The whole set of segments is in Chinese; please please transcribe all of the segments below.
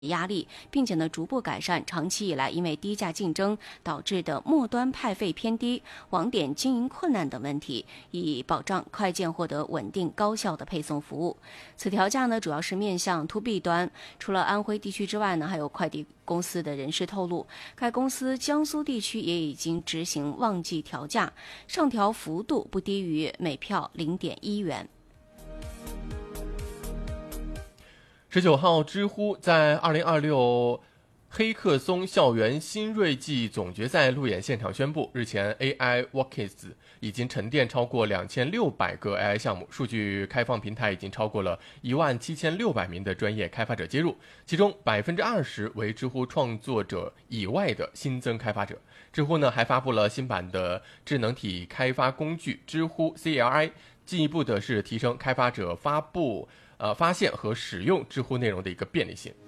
压力，并且呢逐步改善长期以来因为低价竞争导致的末端派费偏低、网点经营困难等问题，以保障快件获得稳定高效的配送服务。此调价呢主要是面向 To B 端，除了安徽地区之外呢，还有快递公司的人士透露，该公司江苏地区也已经执行旺季调价，上调幅度不低于每票0.1元。 19号，知乎在2026黑客松校园新锐季总决赛路演现场宣布，日前 AI Workers 已经沉淀超过2600个 AI 项目，数据开放平台已经超过了17600名的专业开发者接入，其中20%为知乎创作者以外的新增开发者。知乎呢还发布了新版的智能体开发工具知乎 CLI， 进一步的是提升开发者发现和使用知乎内容的一个便利性。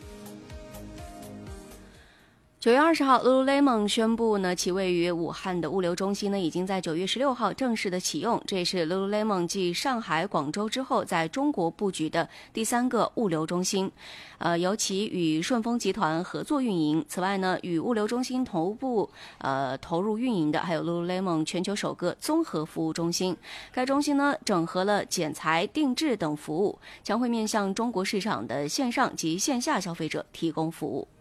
9月20号 ，Lululemon 宣布呢，其位于武汉的物流中心呢，已经在9月16号正式的启用。这也是 Lululemon 继上海、广州之后，在中国布局的第3个物流中心。由其与顺丰集团合作运营。此外呢，与物流中心同步投入运营的还有 Lululemon 全球首个综合服务中心。该中心呢，整合了剪裁、定制等服务，将会面向中国市场的线上及线下消费者提供服务。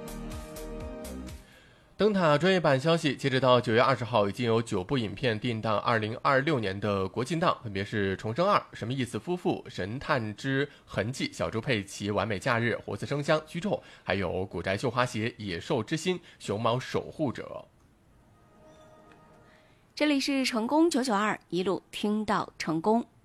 灯塔专业版消息，截止到9月20号，已经有9部影片定档2026年的国庆档，分别是《重生2》、《什么意思夫妇》、《神探之痕迹》、《小猪佩奇》、《完美假日》、《活色生香》、《居咒》，还有《古宅绣花鞋》、《野兽之心》、《熊猫守护者》。 这里是成功992，一路听到成功。